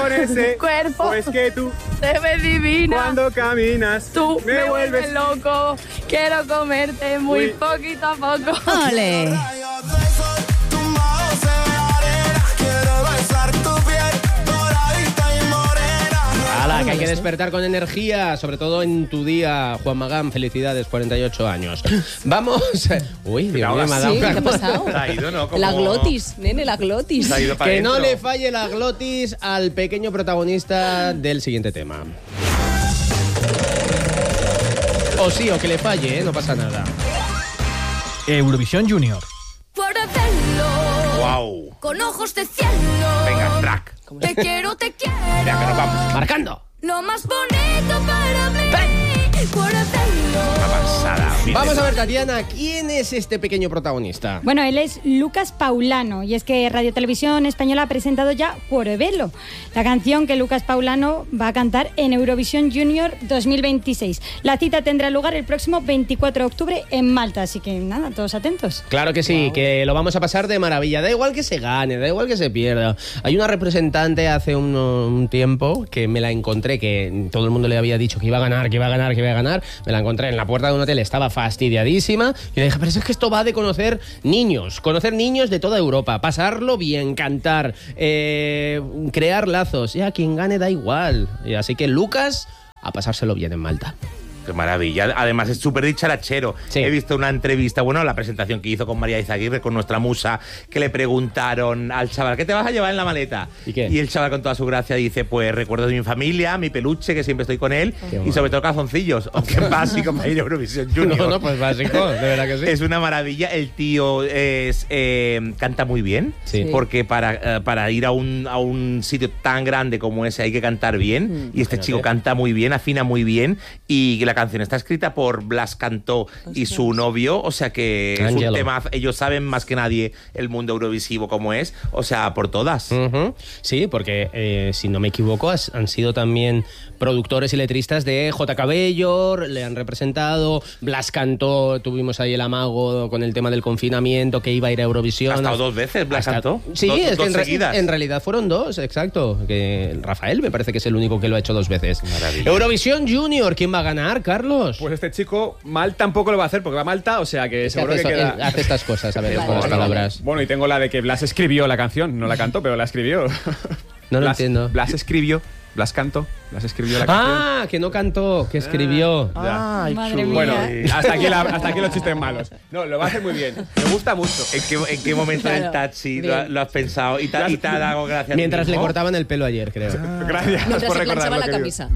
con ese cuerpo, pues que tú te ves divina. Cuando caminas, tú me vuelves loco. Quiero comerte muy poquito a poco. ¡Ole! ¡Hala, que hay que despertar con energía! Sobre todo en tu día, Juan Magán. Felicidades, 48 años. Vamos... Uy, Dios mío, me ha dado Sí, una- ¿qué ha pasado? Se ha ido, ¿no? Como- La glotis, nene, la glotis. Se ha ido para Que no adentro. le falle la glotis al pequeño protagonista del siguiente tema. O sí, o que le falle, ¿eh? No pasa nada. Eurovisión Junior. Por hacerlo. Wow. Con ojos de cielo. Venga, track. Te quiero, te quiero. Venga, que nos vamos. Marcando. Lo más bonito para mí. Por hacerlo. Una pasada. Vamos a ver, Tatiana, ¿quién es este pequeño protagonista? Bueno, él es Lucas Paulano y es que Radio Televisión Española ha presentado ya Cuorebelo, la canción que Lucas Paulano va a cantar en Eurovisión Junior 2026. La cita tendrá lugar el próximo 24 de octubre en Malta, así que nada, todos atentos. Claro que sí, que lo vamos a pasar de maravilla. Da igual que se gane, da igual que se pierda. Hay una representante hace un tiempo que me la encontré, que todo el mundo le había dicho que iba a ganar, que iba a ganar, que iba a ganar. Me la encontré en la puerta de un hotel, estaba fastidiadísima. Y le dije, pero es que esto va de conocer niños de toda Europa, pasarlo bien, cantar, crear lazos. Ya, quien gane da igual. Y así que Lucas, a pasárselo bien en Malta. Qué maravilla. Además es súper dicharachero. Sí. He visto una entrevista, bueno, la presentación que hizo con María Izaguirre, con nuestra musa, que le preguntaron al chaval, ¿qué te vas a llevar en la maleta? ¿Y qué? Y el chaval con toda su gracia dice, pues recuerdos de mi familia, mi peluche, que siempre estoy con él, y sobre todo calzoncillos. Aunque básico para ir a Eurovisión Junior. No, pues básico, de verdad que sí. Es una maravilla. El tío canta muy bien, Sí. porque para ir a un sitio tan grande como ese hay que cantar bien. Y este chico canta muy bien, afina muy bien. Y la canción está escrita por Blas Cantó y su novio. O sea que es Ángelo. un tema. Ellos saben más que nadie el mundo eurovisivo como es. O sea, por todas. Ujú. Sí, porque si no me equivoco han sido también productores y letristas de J. Cabello, le han representado, Blas Cantó, tuvimos ahí el amago con el tema del confinamiento, que iba a ir a Eurovisión. Ha estado 2 veces Blas Cantó. Sí, Dos- es que dos seguidas. en realidad fueron 2, exacto. Que Rafael me parece que es el único que lo ha hecho 2 veces. Maravilla. Eurovisión Junior, ¿quién va a ganar, Carlos? Pues este chico mal tampoco lo va a hacer porque va a Malta, o sea que Es que seguro que hace, queda... hace estas cosas, a ver, Vale, con las vale. palabras. Bueno, y tengo la de que Blas escribió la canción, no la cantó, pero la escribió. No lo Blas- entiendo. Blas escribió, Blas cantó, Blas escribió la canción. Ah, que no cantó, que escribió. Ya. Madre mía. Bueno, hasta aquí los chistes malos. No, lo va a hacer muy bien. Me gusta mucho. ¿En qué momento del Claro. taxi Bien. lo has pensado? ¿Y te ha dado gracias? Mientras le mismo? cortaban el pelo ayer, creo. Gracias Mientras por se planchaba recordarlo, la querido. camisa.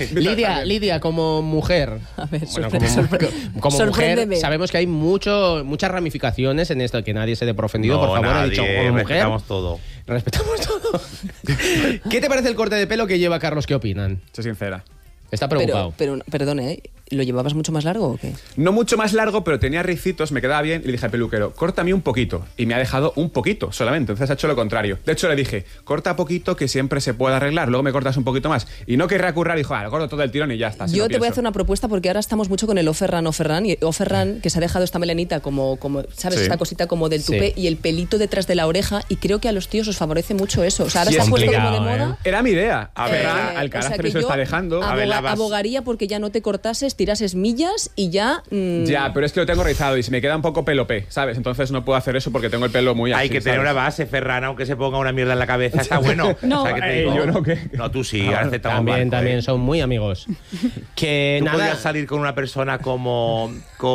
Lidia, como mujer. A ver, Bueno, como mujer, sorpréndeme. sabemos que hay muchas ramificaciones en esto, que nadie se dé por ofendido, No, por favor, he nadie, dicho como mujer. respetamos todo. Respetamos todo. ¿Qué te parece el corte de pelo que lleva Carlos? ¿Qué opinan? Sé sincera. Está preocupado. Pero, perdone, ¿eh? ¿Lo llevabas mucho más largo o qué? No mucho más largo, pero tenía ricitos, me quedaba bien y le dije al peluquero, córtame un poquito. Y me ha dejado un poquito solamente, entonces ha hecho lo contrario. De hecho le dije, corta poquito que siempre se puede arreglar, luego me cortas un poquito más. Y no querrá currar, dijo, lo corto todo el tirón y ya está. así Yo lo te voy a pienso. hacer una propuesta porque ahora estamos mucho con el Oferran, y Oferran que se ha dejado esta melenita como ¿sabes? Sí. Esta cosita como del Sí. tupé y el pelito detrás de la oreja y creo que a los tíos os favorece mucho eso. O sea, ahora Sí, se ha es puesto como de complicado, moda. Era mi idea. A ver, Ferran, o sea Alcaraz que se lo yo está dejando. A ver, la vas- abogaría porque ya no te cortases, tirases millas y ya... Ya, pero es que lo tengo rizado y si me queda un poco pelo P, ¿sabes? Entonces no puedo hacer eso porque tengo el pelo muy así, Hay que tener ¿sabes? una base, Ferran, aunque se ponga una mierda en la cabeza, está bueno. No. ¿Sabes qué te digo? yo no, ¿qué? No, tú sí, aceptamos También, barco, también ¿eh? son muy amigos. Que ¿Tú nada. podrías salir con una persona como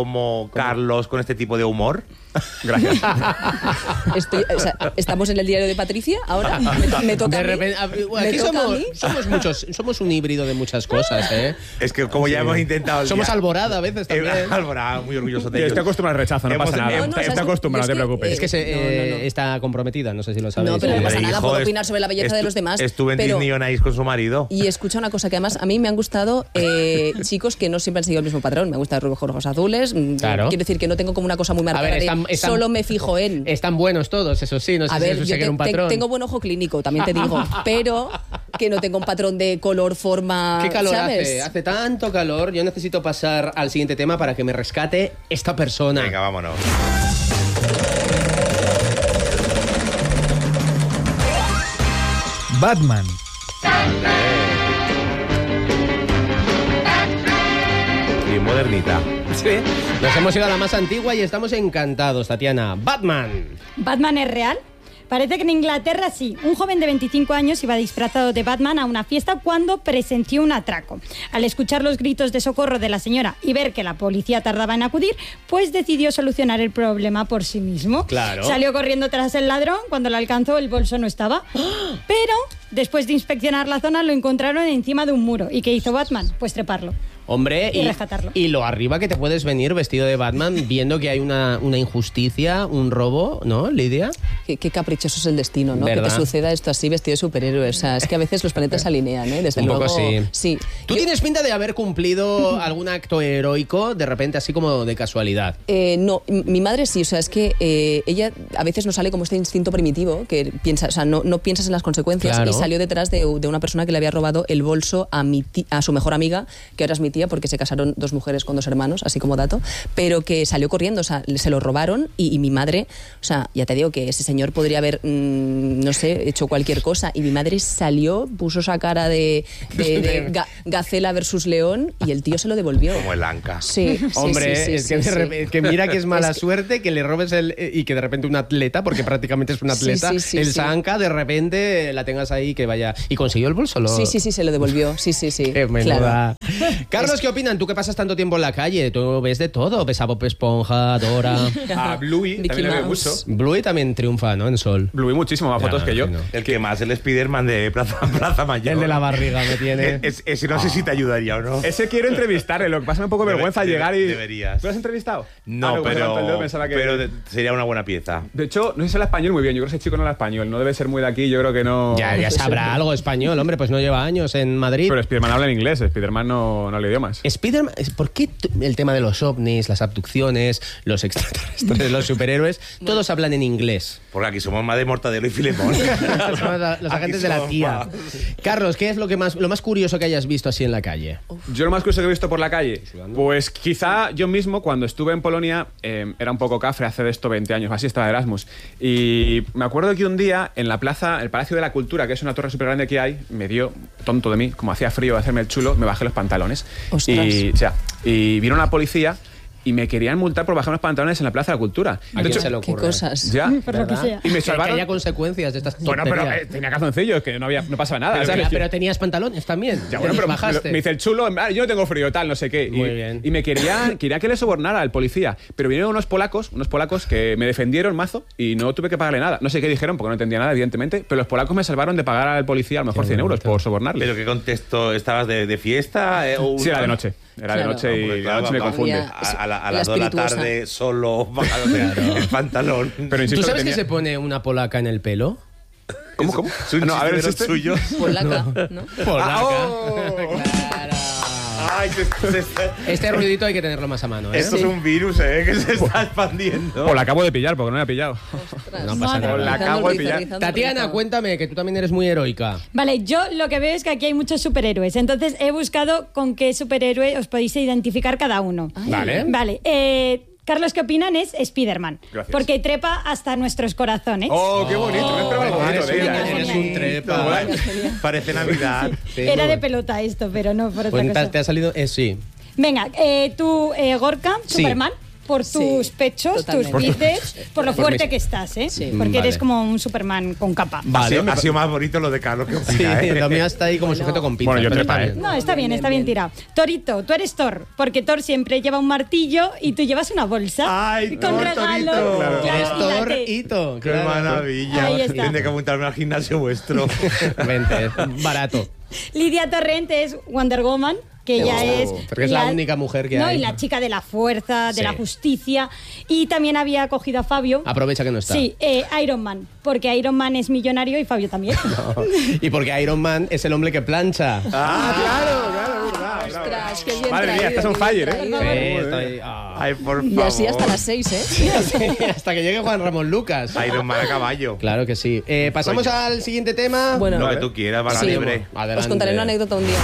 Carlos con este tipo de humor? Gracias. o sea, estamos en el diario de Patricia ahora. Me toca De a mí. repente, ¿Me aquí toca a mí? somos un híbrido de muchas cosas, ¿eh? Es que como ya hemos intentado... el Somos día- Alborada a veces también. Alborada, muy orgulloso de Yo ellos. estoy acostumbrado al rechazo, no Hemos- pasa nada. No, no, Estoy ¿sabes? acostumbrado, Es no te que, preocupes. Es que No. está comprometida, no sé si lo sabéis. No, pero no Hombre, pasa nada, hijo, puedo opinar sobre la belleza de los demás. Estuve en pero- Disney on Ice con su marido. Y escucha una cosa que además a mí me han gustado chicos que no siempre han seguido el mismo patrón. Me gustan los ojos azules. Claro. Quiero decir que no tengo como una cosa muy marcada ver, de están- solo me fijo en... Están buenos todos, eso sí, no sé A si ver, eso yo seguir un patrón. tengo buen ojo clínico, también te digo, pero que no tengo un patrón de color, forma, ¿Qué calor ¿sabes? hace? Hace tanto calor. Yo necesito pasar al siguiente tema para que me rescate esta persona. Venga, vámonos. Batman. Bien modernita. Sí. Nos hemos ido a la más antigua y estamos encantados, Tatiana. Batman. ¿Batman es real? Parece que en Inglaterra sí. Un joven de 25 años iba disfrazado de Batman a una fiesta cuando presenció un atraco. Al escuchar los gritos de socorro de la señora y ver que la policía tardaba en acudir, pues decidió solucionar el problema por sí mismo. Claro. Salió corriendo tras el ladrón. Cuando lo alcanzó, el bolso no estaba. Pero después de inspeccionar la zona, lo encontraron encima de un muro. ¿Y qué hizo Batman? Pues treparlo. Hombre, Y rescatarlo. y lo arriba que te puedes venir vestido de Batman viendo que hay una injusticia, un robo, ¿no, Lidia? Qué caprichoso es el destino, ¿no? ¿Verdad? Que te suceda esto así vestido de superhéroe. O sea, es que a veces los planetas se alinean, ¿eh? Desde Un luego. poco sí. Sí. Tú tienes pinta de haber cumplido algún acto heroico de repente así como de casualidad. No, mi madre sí, o sea, es que ella a veces nos sale como este instinto primitivo que piensa, o sea, no piensas en las consecuencias, Claro. y salió detrás de una persona que le había robado el bolso a su mejor amiga, que ahora es mi tía porque se casaron dos mujeres con dos hermanos, así como dato, pero que salió corriendo, o sea, se lo robaron y mi madre, o sea, ya te digo que ese señor podría haber, no sé, hecho cualquier cosa, y mi madre salió, puso esa cara de Gacela versus León y el tío se lo devolvió. Como el Anca. Sí, sí, Hombre, sí, sí, es que, sí, de sí. repente, que mira que es mala Es que- suerte que le robes y que de repente un atleta, porque prácticamente es un Sí, atleta, sí, sí, el sí. Sanka, de repente la tengas ahí que vaya... ¿Y consiguió el bolso? Sí, sí, sí, se lo devolvió. Sí, sí, sí. Qué menuda. Claro. Carlos, ¿qué opinan? Tú que pasas tanto tiempo en la calle, tú ves de todo, ves a Bob Esponja, Dora... A Bluey Mickey también le veo Mouse. mucho. Bluey también triunfa, ¿no? En Sol. Bluey muchísimo más Ya, fotos que yo. imagino. El que más, el Spiderman de Plaza Mayor. El de la barriga me tiene. Ese no sé si te ayudaría o no. Ese quiero entrevistarle, lo que pasa me un poco vergüenza llegar y... Deberías. ¿Tú lo has entrevistado? No, pues levanta el dedo, pensaba que- pero sería una buena pieza. De hecho, no sé si habla español muy bien. Yo creo que ese chico no habla español. No debe ser muy de aquí. Yo creo que no... Ya sabrá algo español, hombre, pues no lleva años en Madrid. Pero Spiderman habla en inglés. Spiderman no habla idiomas. Spiderman, ¿por qué el tema de los ovnis, las abducciones, los extraterrestres, los superhéroes, todos hablan en inglés? Porque aquí somos más de Mortadelo y Filemón. Somos los agentes de la tía. Carlos, ¿qué es lo más curioso que hayas visto así en la calle? Yo lo más curioso que he visto por la calle, pues quizá yo mismo cuando estuve en Polonia era un poco cafre, hace de esto 20 años, así estaba de Erasmus. Y me acuerdo que un día en la plaza, el Palacio de la Cultura, que es una torre súper grande que hay, me dio, tonto de mí, como hacía frío hacerme el chulo, me bajé los pantalones. Ostras. Y vino la policía y me querían multar por bajar los pantalones en la Plaza de la Cultura. ¿A quién se le Qué ocurre? cosas. Ya. Por lo que sea. Y me Que salvaron. haya consecuencias de estas Bueno, pero tonterías. tenía calzoncillos, que no pasaba nada. Pero, ¿sabes? pero tenías pantalones también. Ya, bueno, pero bajaste. me dice el chulo, yo no tengo frío, tal, no sé qué. Muy bien. Y me quería que le sobornara el policía. Pero vinieron unos polacos que me defendieron mazo y no tuve que pagarle nada. No sé qué dijeron porque no entendía nada, evidentemente. Pero los polacos me salvaron de pagar al policía a lo mejor 100 euros por sobornarle. ¿Pero qué contexto? ¿Estabas de fiesta? Sí, era de noche. Era de Claro. noche y la noche me confunde. Había- A la las 2 de la espirituosa. tarde solo bajado el pantalón. Pero insisto ¿Tú sabes que que se pone una polaca en el pelo? ¿Cómo? Es un No, a ver, chiste de ¿es los este? tuyos. Polaca, ¿no? Polaca. Claro. Ay, Este ruidito hay que tenerlo más a mano, ¿eh? esto es un virus, que se está expandiendo. O la acabo de pillar porque no la he pillado. No pasa nada. La acabo de pillar. Tatiana, cuéntame, que tú también eres muy heroica. Vale, yo lo que veo es que aquí hay muchos superhéroes. Entonces he buscado con qué superhéroe os podéis identificar cada uno. Vale. Vale, Carlos, ¿qué opinan? Es Spiderman. Gracias. Porque trepa hasta nuestros corazones. Oh, qué bonito. No esperaba algo bonito de ella. genial. Eres un trepa. Parece Navidad. Era de pelota esto, pero no por otra Pues cosa. te ha salido... sí. Venga, tú, Gorka, Sí. Superman, por tus Sí, pechos, totalmente. tus bíceps, por lo Por fuerte mis- que estás, ¿eh? Sí. Porque Vale. eres como un Superman con capa. Vale, Ha sido más bonito lo de Carlos que Sí, opina, lo mío está ahí como sujeto con pinzas. Bueno, yo pero trepa, está ¿eh? bien. No, está bien tirado. Torito, tú eres Thor, porque Thor siempre lleva un martillo y tú llevas una bolsa Ay, con Thor, regalos. Torito. Claro. Eres y Thor late. Ito. Qué claro. maravilla. Ahí está. Tendré que apuntarme al gimnasio vuestro. Vente, barato. Lidia Torrente es Wonder Woman, que ella es... porque es la única mujer que hay. Y la chica de la fuerza, de Sí. la justicia. Y también había cogido a Fabio. Aprovecha que no está. Sí, Iron Man, porque Iron Man es millonario y Fabio también. Y porque Iron Man es el hombre que plancha. Claro, Ostras, qué bien Madre mía, traído, estás on qué bien fire, ¿eh? traído. Sí, estoy... ah. Ay, por favor. Y así hasta las 6, ¿eh? Sí, hasta que llegue Juan Ramón Lucas. Iron Man a caballo. Claro que sí. Pasamos Sueño. al siguiente tema. Bueno, Lo que tú quieras, barra Sí. libre. Adelante. os contaré una anécdota un día.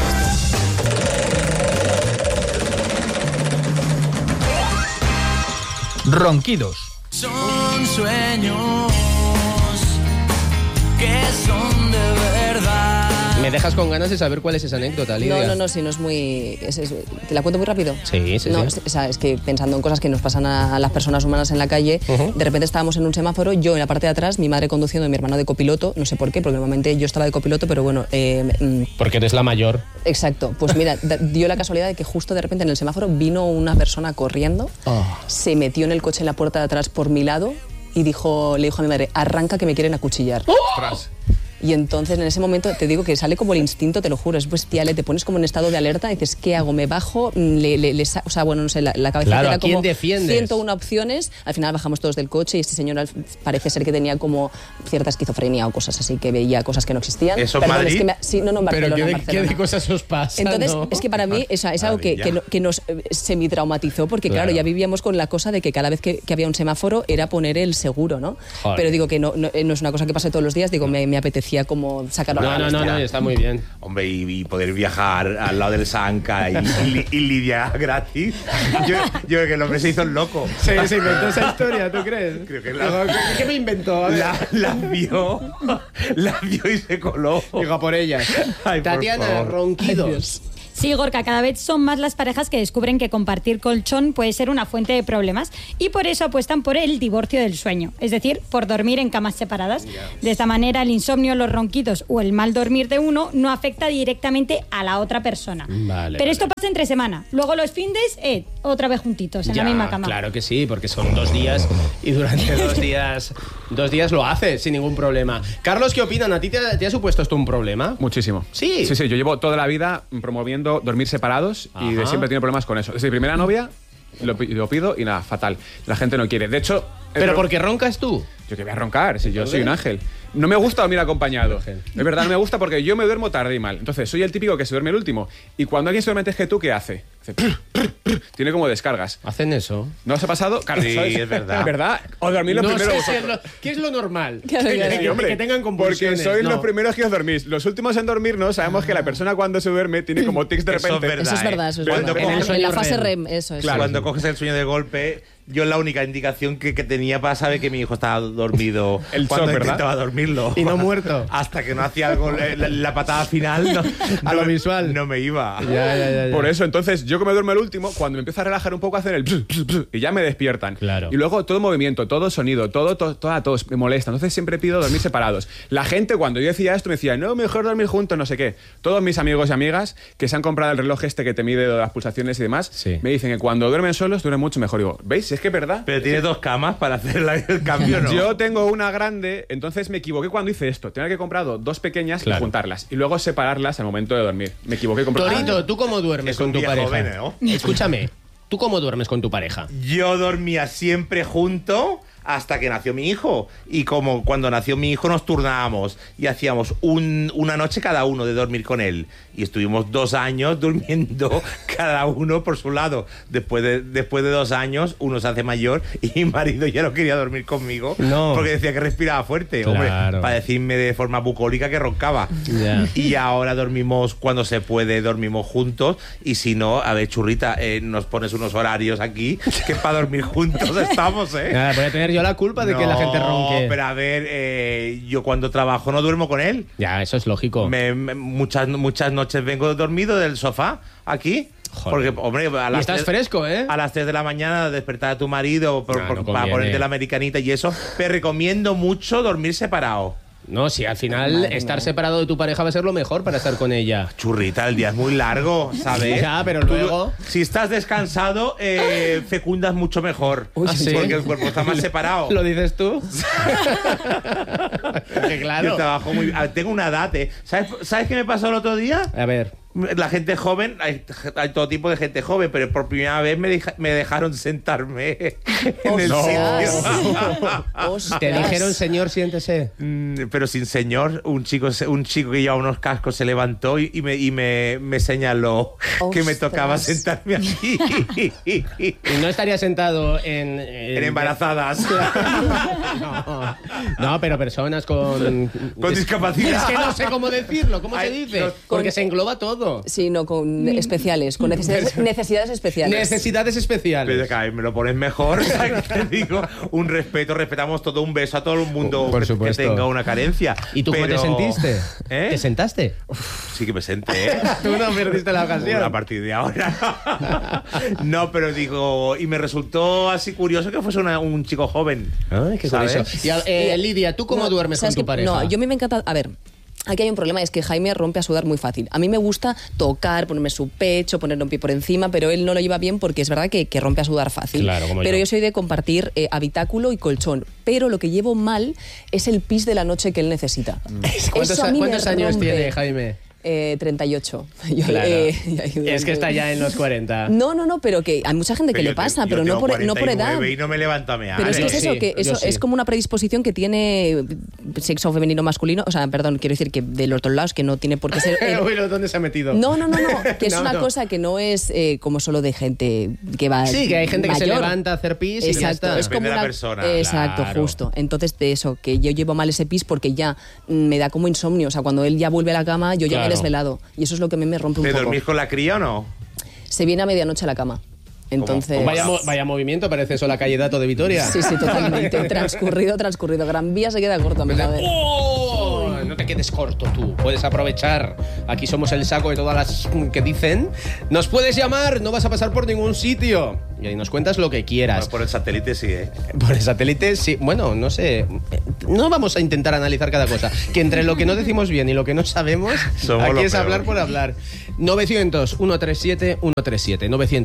Ronquidos. Son sueños que son de verdad. Me dejas con ganas de saber cuál es esa anécdota, Lidia. No, si no es muy... ¿Te la cuento muy rápido? Sí. O sea, es que pensando en cosas que nos pasan a las personas humanas en la calle, de repente estábamos en un semáforo, yo en la parte de atrás, mi madre conduciendo y mi hermano de copiloto, no sé por qué, porque normalmente yo estaba de copiloto, pero bueno... porque eres la mayor. Exacto. Pues mira, dio la casualidad de que justo de repente en el semáforo vino una persona corriendo, se metió en el coche en la puerta de atrás por mi lado y le dijo a mi madre, arranca que me quieren acuchillar. Ostras. Y entonces en ese momento te digo que sale como el instinto, te lo juro, es bestial, te pones como en estado de alerta y dices, ¿qué hago? ¿Me bajo? O sea, bueno, no sé, la cabeza claro, era como defiendes? 101 opciones. Al final bajamos todos del coche y este señor parece ser que tenía como cierta esquizofrenia o cosas así, que veía cosas que no existían. ¿Eso en Madrid? Sí, no, en Barcelona. Pero ¿qué de cosas os pasa? Entonces, ¿no? es que para mí es algo que nos semi-traumatizó, porque claro, ya vivíamos con la cosa de que cada vez que había un semáforo era poner el seguro, ¿no? Joder. Pero digo que no es una cosa que pase todos los días, digo, me apetecía como sacar No, está muy bien. Hombre, y poder viajar al lado del Sanca y Lidia gratis. Yo creo que el hombre se hizo el loco. Se inventó esa historia, ¿tú crees? Creo que ¿Qué me inventó? A ver. la vio y se coló. Digo, por ellas. Ay, por Tatiana, favor. ronquidos. Sí, Gorka, cada vez son más las parejas que descubren que compartir colchón puede ser una fuente de problemas y por eso apuestan por el divorcio del sueño, es decir, por dormir en camas separadas. De esta manera, el insomnio, los ronquidos o el mal dormir de uno no afecta directamente a la otra persona. Pero esto pasa entre semana. Luego los findes, otra vez juntitos en la misma cama. Claro que sí, porque son 2 días y durante 2 días lo haces sin ningún problema. Carlos, ¿qué opinan? ¿A ti te ha supuesto esto un problema? Muchísimo. Sí. Sí, yo llevo toda la vida promoviendo dormir separados y de siempre he tenido problemas con eso. Desde mi primera novia lo pido y nada, fatal. La gente no quiere. De hecho... ¿Pero porque roncas tú? Yo que voy a roncar, si yo soy un ángel. No me gusta dormir acompañado. Es verdad, no me gusta porque yo me duermo tarde y mal. Entonces, soy el típico que se duerme el último. Y cuando alguien se duerme antes que tú, ¿qué hace? Tiene como descargas. ¿Hacen eso? ¿No os ha pasado? Carlos, Sí, ¿sabes? es verdad. ¿Es verdad? O dormir los primeros sé vosotros. ¿Qué es lo normal? Claro, Sí, hombre, que tengan porque convulsiones. sois No. los primeros que os dormís. Los últimos en dormirnos sabemos que la persona cuando se duerme tiene como tics de Eso es repente. verdad. Eso es verdad, eso es Cuando verdad. coges En la el fase REM. REM, eso es. Claro. Cuando coges el sueño de golpe, yo la única indicación que tenía para saber que mi hijo estaba dormido El cuando shock, ¿verdad? intentaba dormirlo. Y no muerto. Hasta que no hacía algo, la patada final. A lo visual. No me iba. Ya. Por eso, entonces, yo que me duermo el último, cuando me empiezo a relajar un poco, hacen el y ya me despiertan. Claro. Y luego todo movimiento, todo sonido, toda tos me molesta. Entonces siempre pido dormir separados. La gente, cuando yo decía esto, me decía, no, mejor dormir juntos, no sé qué. Todos mis amigos y amigas que se han comprado el reloj este que te mide las pulsaciones y demás, Sí. me dicen que cuando duermen solos duermen mucho mejor. Digo, ¿veis? Es que es verdad. Pero tienes 2 camas para hacer el cambio, ¿no? Yo tengo una grande, entonces me equivoqué cuando hice esto. Tenía que he comprado 2 pequeñas Claro. y juntarlas. Y luego separarlas al momento de dormir. Me equivoqué comprando. Torito, ¿tú cómo duermes Es con un tu día pareja? joven, ¿no? Escúchame, ¿tú cómo duermes con tu pareja? Yo dormía siempre junto hasta que nació mi hijo. Y como cuando nació mi hijo nos turnábamos y hacíamos una noche cada uno de dormir con él. Y estuvimos 2 años durmiendo cada uno por su lado. Después de 2 años, uno se hace mayor y mi marido ya no quería dormir conmigo. No. Porque decía que respiraba fuerte. Claro. Hombre, para decirme de forma bucólica que roncaba. Ya. Y ahora dormimos cuando se puede, dormimos juntos. Y si no, a ver, churrita, nos pones unos horarios aquí que para dormir juntos estamos, ¿eh? Nada, voy a tener yo la culpa de que la gente ronque. Pero a ver, yo cuando trabajo no duermo con él. Ya, eso es lógico. Muchas noches vengo dormido del sofá aquí. Joder. Porque, hombre, Y estás fresco, ¿eh? a las 3 de la mañana despertar a tu marido No para conviene. ponerte la americanita y eso. Te recomiendo mucho dormir separado. No, si al final estar separado de tu pareja va a ser lo mejor para estar con ella. Churrita, el día es muy largo, ¿sabes? Ya, pero luego... Si estás descansado, fecundas mucho mejor. ¿Ah, sí? Porque el cuerpo está más separado. ¿Lo dices tú? Que claro. Yo trabajo muy... Tengo una edad, ¿eh? ¿Sabes qué me pasó el otro día? A ver. La gente joven, hay todo tipo de gente joven, pero por primera vez me dejaron sentarme en el sitio. Te dijeron, señor, siéntese. Pero sin señor, un chico que lleva unos cascos se levantó y me señaló que me tocaba sentarme aquí. Y no estaría sentado en embarazadas. No, pero personas con Con discapacidad. Es que no sé cómo decirlo, ¿cómo se dice? Porque se engloba todo. todo. Sí, no, con especiales, con necesidades especiales. Necesidades especiales. Pero cada vez me lo pones mejor. O sea, que te digo, un respeto, respetamos todo, un beso a todo el mundo Por que supuesto. tenga una carencia. ¿Y tú cómo te sentiste? ¿Eh? ¿Te sentaste? Sí que me senté, ¿eh? Tú no perdiste la ocasión. A partir de ahora. No, pero digo, y me resultó así curioso que fuese un chico joven. Ay, qué ¿sabes? curioso. Y, Lidia, ¿tú cómo duermes con ¿sabes tu qué? pareja? No, yo a mí me encanta... A ver... Aquí hay un problema, es que Jaime rompe a sudar muy fácil. A mí me gusta tocar, ponerme su pecho, ponerle un pie por encima, pero él no lo lleva bien porque es verdad que rompe a sudar fácil. Claro, como pero yo. yo soy de compartir habitáculo y colchón. Pero lo que llevo mal es el pis de la noche que él necesita. Eso a mí me ¿Cuántos años rompe. tiene Jaime? 38. Yo Claro. ya Es que está ya en los 40. No, pero que hay mucha gente que le pasa, pero no por edad. Y no me levanto a mear. Pero es que yo es eso, sí, que yo eso sí. es como una predisposición que tiene sexo femenino masculino, o sea, perdón, quiero decir que de los dos lados, que no tiene por qué ser... Uy, ¿dónde se ha metido? No, que es No, una no. cosa que no es como solo de gente que va Sí, que hay gente que se mayor. levanta a hacer pis y ya Exacto, está. es como Depende de la una persona. Exacto, Claro. justo. Entonces de eso, que yo llevo mal ese pis porque ya me da como insomnio, o sea, cuando él ya vuelve a la cama, yo ya me he Claro. desvelado y eso es lo que a mí me rompe un ¿Te poco. dormís con la cría o no? Se viene a medianoche a la cama. Entonces ¿Cómo? Vaya movimiento, parece eso la calle Dato de Vitoria. Sí, totalmente. transcurrido. Gran Vía se queda corto, me cabe. ¡Oh! No te quedes corto tú, puedes aprovechar. Aquí somos el saco de todas las que dicen. Nos puedes llamar, no vas a pasar por ningún sitio. Y ahí nos cuentas lo que quieras. Bueno, por el satélite sí, ¿eh? Por el satélite, sí. Bueno, no sé. No vamos a intentar analizar cada cosa. Que entre lo que no decimos bien y lo que no sabemos, Somos aquí lo es peor. hablar por hablar. 900-137-137.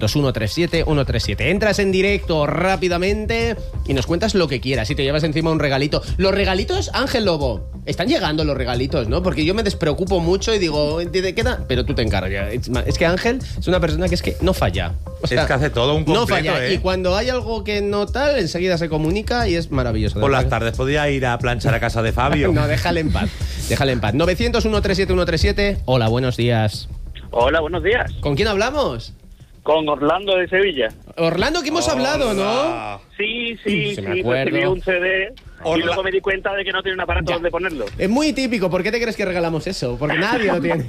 900-137-137. Entras en directo rápidamente y nos cuentas lo que quieras. Y te llevas encima un regalito. Los regalitos, Ángel Lobo. Están llegando los regalitos, ¿no? Porque yo me despreocupo mucho y digo, ¿te queda? Pero tú te encargas. Es que Ángel es una persona que es que no falla. O sea, Es que hace todo un completo, no falla. ¿eh? Y cuando hay algo que no tal, enseguida se comunica y es maravilloso. Por las tardes podía ir a planchar a casa de Fabio. No, déjale en paz. Déjale en paz. 900-137-137. Hola, buenos días. Hola, buenos días. ¿Con quién hablamos? Con Orlando de Sevilla. Orlando, que hemos hablado, ¿no? Hola. Sí, Se me acuerdo. recibí un CD Hola. y luego me di cuenta de que no tiene un aparato donde ponerlo. Es muy típico. ¿Por qué te crees que regalamos eso? Porque nadie lo tiene.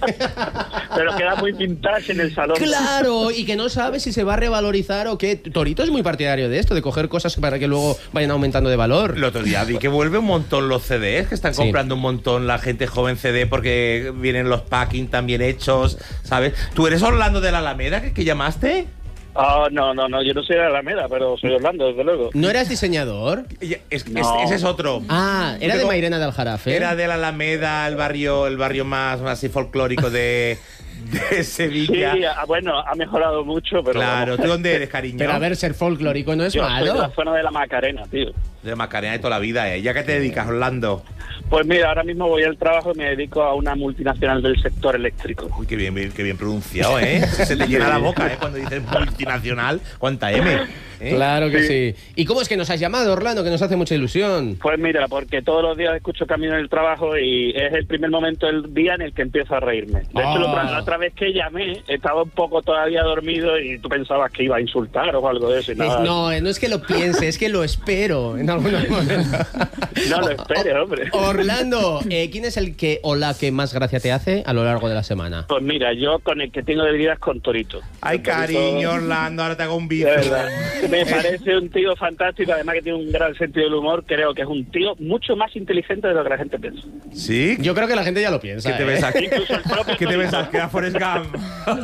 Pero queda muy vintage en el salón. Claro, y que no sabes si se va a revalorizar o qué. Torito es muy partidario de esto, de coger cosas para que luego vayan aumentando de valor. El otro día vi que vuelve un montón los CDs, que están Sí. comprando un montón la gente joven CD porque vienen los packing también hechos, ¿sabes? ¿Tú eres Orlando de la Alameda que llamaste? Ah, no, yo no soy de Alameda, pero soy Orlando, desde luego. ¿No eras diseñador? No. Ese es otro. Ah, era de Tengo- Mairena de Aljarafe. Era de la Alameda, el barrio más así folclórico de Sí, Sevilla. bueno, ha mejorado mucho, pero... Claro, ¿tú dónde eres, cariño? Pero a ver, ser folclórico no es Yo soy de la malo. zona de la Macarena, tío. De Macarena de toda la vida, ¿eh? ¿Ya que te dedicas, Orlando? Pues mira, ahora mismo voy al trabajo y me dedico a una multinacional del sector eléctrico. Uy, qué bien pronunciado, ¿eh? Se te llena la boca, ¿eh? Cuando dices multinacional, ¿cuánta M? ¿Eh? Claro que sí. ¿Y cómo es que nos has llamado, Orlando? Que nos hace mucha ilusión. Pues mira, porque todos los días escucho camino en el trabajo y es el primer momento del día en el que empiezo a reírme. De hecho, la otra vez que llamé, estaba un poco todavía dormido y tú pensabas que iba a insultar o algo de eso. Y nada. No es que lo piense, es que lo espero en algunos momentos. No lo espere, hombre. Orlando, ¿quién es el que o la que más gracia te hace a lo largo de la semana? Pues mira, yo con el que tengo debilidad es con Torito. Ay, Con Torito, cariño, Orlando, ahora te hago un de bife. verdad. Me parece un tío fantástico, además que tiene un gran sentido del humor. Creo que es un tío mucho más inteligente de lo que la gente piensa. ¿Sí? Yo creo que la gente ya lo piensa. ¿Qué te ves aquí? Incluso el propio ¿Qué te ves Torito. aquí? Que era Forrest Gump.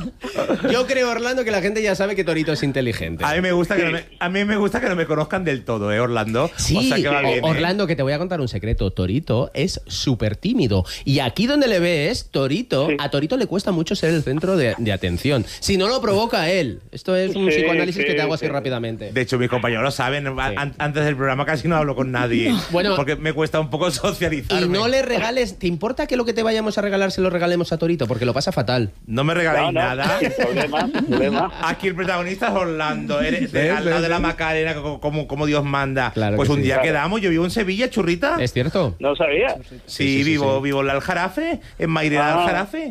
Yo creo, Orlando, que la gente ya sabe que Torito es inteligente. A mí me gusta que no me conozcan del todo, Orlando. Sí, O sea que va bien, ¿eh? Orlando, que te voy a contar un secreto. Torito es súper tímido. Y aquí donde le ves, Torito, Sí. a Torito le cuesta mucho ser el centro de atención. Si no lo provoca él. Esto es un Sí, psicoanálisis que te hago así sí. rápidamente. De hecho, mis compañeros lo saben. Antes del programa casi no hablo con nadie. Bueno. Porque me cuesta un poco socializarme. Y no le regales. ¿Te importa que lo que te vayamos a regalar se lo regalemos a Torito? Porque lo pasa fatal. No me regaléis nada. Sin problema, sin problema. Aquí el protagonista es Orlando. Eres ¿Ves? al lado ¿Ves? de la Macarena, como Dios manda. Claro Pues que un sí. día Claro. quedamos. Yo vivo en Sevilla, churrita. ¿Es cierto? No sabía. Sí, vivo en el Aljarafe, en Mairena del Ah. Aljarafe.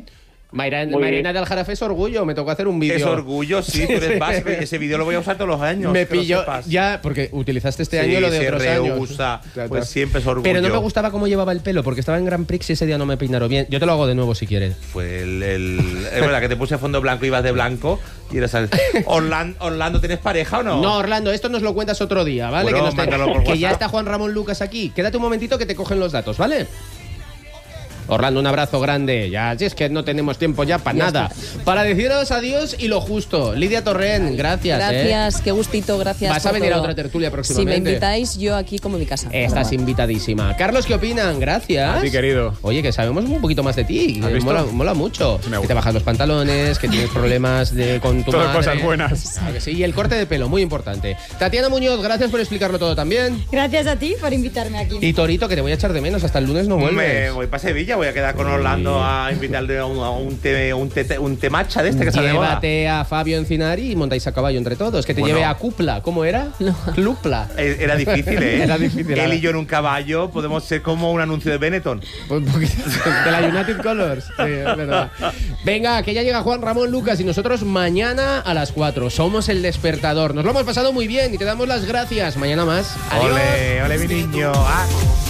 Mairena de Aljarafe es orgullo, me tocó hacer un vídeo. Es orgullo, sí, tú eres básico y ese vídeo lo voy a usar todos los años. Me pilló ya, porque utilizaste este año lo de otros años. Reusa, pues siempre es orgullo. Pero no me gustaba cómo llevaba el pelo, porque estaba en Grand Prix y ese día no me peinaron bien. Yo te lo hago de nuevo si quieres. Fue es verdad que te puse fondo blanco y ibas de blanco y eres Orlando, ¿tienes pareja o no? No, Orlando, esto nos lo cuentas otro día, ¿vale? Bueno, que ya está Juan Ramón Lucas aquí. Quédate un momentito que te cogen los datos, ¿vale? Orlando, un abrazo grande. Ya, si es que no tenemos tiempo ya para nada. Para deciros adiós y lo justo. Lidia Torrent, gracias. Gracias, qué gustito, gracias. Vas a venir a otra tertulia próximamente. Si me invitáis, yo aquí como en mi casa. Estás invitadísima. Carlos, ¿qué opinan? Gracias. A ti, querido. Oye, que sabemos un poquito más de ti. Mola mucho. Que te bajas los pantalones, que tienes problemas con tu Todas madre. cosas buenas. Ah, que sí, y el corte de pelo, muy importante. Tatiana Muñoz, gracias por explicarlo todo también. Gracias a ti por invitarme aquí. Y Torito, que te voy a echar de menos. Hasta el lunes no vuelves. Me voy para Sevilla, voy a quedar con Orlando a invitarle a un té matcha de este que sale de moda. Llévate a Fabio Encinari y montáis a caballo entre todos. Que te lleve a Cupla. ¿Cómo era? No. Clupla. Era difícil, ¿eh? Era difícil. Él y yo en un caballo podemos ser como un anuncio de Benetton. De la United Colors. Sí, es verdad. Venga, que ya llega Juan Ramón Lucas y nosotros mañana a las 4. Somos El Despertador. Nos lo hemos pasado muy bien y te damos las gracias. Mañana más. Adiós. Ole, mi niño.